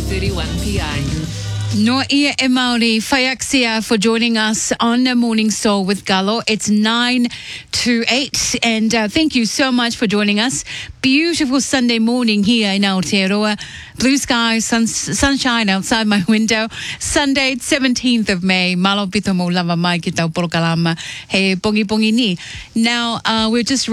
5:31 p.m. No ia e Māori, Whaiaksia for joining us on the Morning Soul with Gallo. It's 9 to 8 and thank you so much for joining us. Beautiful Sunday morning here in Aotearoa. Blue skies, sunshine outside my window. Sunday, 17th of May. Malo pito mo lava mai ki tau porokalama. He pongi ni. Now, we're just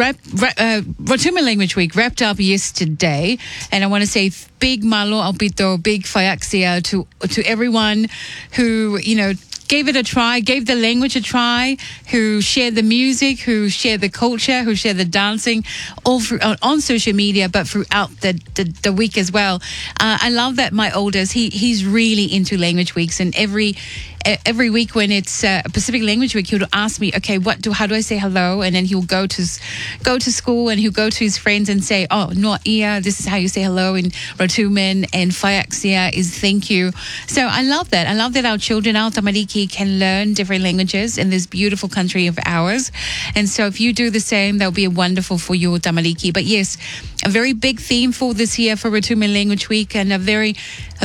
Rotuma Language Week wrapped up yesterday. And I want to say big malo au pito, big whaiaksia to everyone who, gave it a try, gave the language a try, who shared the music, who shared the culture, who shared the dancing, all on social media, but throughout the week as well. I love that my oldest, he's really into language weeks, and every week when it's Pacific Language Week, he'll ask me, okay, how do I say hello? And then he'll go to school and he'll go to his friends and say, oh, no ia, this is how you say hello in Rotuman, and Whaiaksia is thank you. So I love that. I love that our children, our tamariki, can learn different languages in this beautiful country of ours. And so if you do the same, that'll be wonderful for your tamariki. But yes, a very big theme for this year for Rotuman Language Week, and a very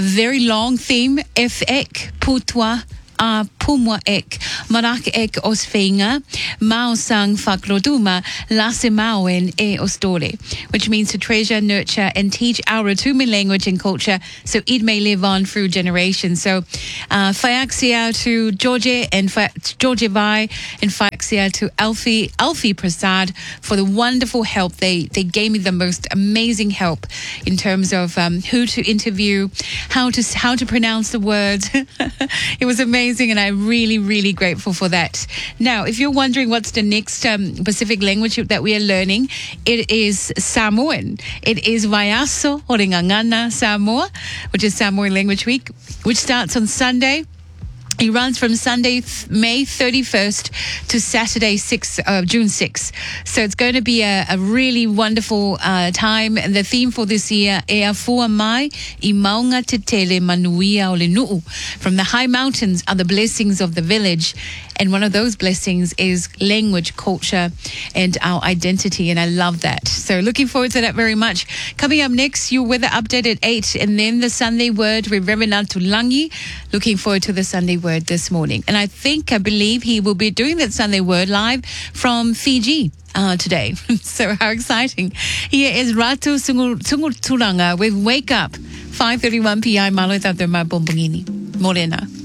long theme, F ek putua a pumwa ek, marak ek os whainga, mao sang whakrotuma, lase mauen e os dore, which means to treasure, nurture, and teach our Rotuman language and culture so it may live on through generations. So, Whaiaksia to George and George Vai, and Whaiaksia to Alfie Prasad for the wonderful help. They gave me the most amazing help in terms of who to interview, how to pronounce the words. It was amazing. And I'm really grateful for that. Now, if you're wondering what's the next Pacific language that we are learning, it is Samoan. It is Vaiaso Orengangana Samoa, which is Samoan Language Week, which starts on Sunday. It runs from Sunday, May 31st to Saturday, June 6th. So it's going to be a really wonderful time. And the theme for this year, E a fua mai I maunga te tele manuia o le nuu. From the high mountains are the blessings of the village. And one of those blessings is language, culture, and our identity. And I love that. So looking forward to that very much. Coming up next, your weather update at 8. And then the Sunday word with Reverend Tulangi. Looking forward to the Sunday word this morning. And I believe he will be doing that Sunday word live from Fiji today. So how exciting. Here is Ratu Sungu Turanga with Wake Up. 5:31 p.m. Malo tato ma bombongini. Morena.